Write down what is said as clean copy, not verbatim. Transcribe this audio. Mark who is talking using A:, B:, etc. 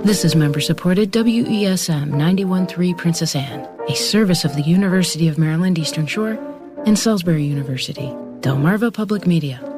A: This is member-supported WESM 91.3 Princess Anne, a service of the University of Maryland Eastern Shore and Salisbury University, Delmarva Public Media.